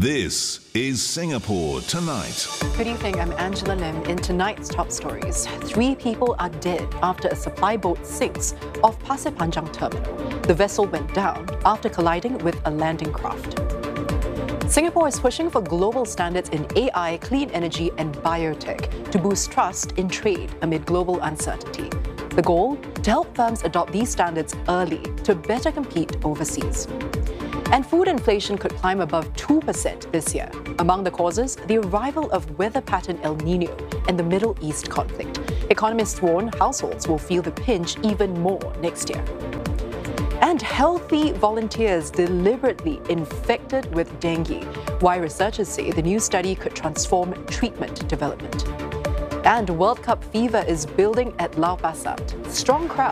This is Singapore Tonight. Good evening, I'm Angela Lim. In tonight's top stories, 3 people are dead after a supply boat sinks off Pasir Panjang terminal. The vessel went down after colliding with a landing craft. Singapore is pushing for global standards in AI, clean energy and biotech to boost trust in trade amid global uncertainty. The goal? To help firms adopt these standards early to better compete overseas. And food inflation could climb above 2% this year. Among the causes, the arrival of weather pattern El Nino and the Middle East conflict. Economists warn households will feel the pinch even more next year. And healthy volunteers deliberately infected with dengue. Why researchers say the new study could transform treatment development. And World Cup fever is building at Lau Pa Sat. Strong crowds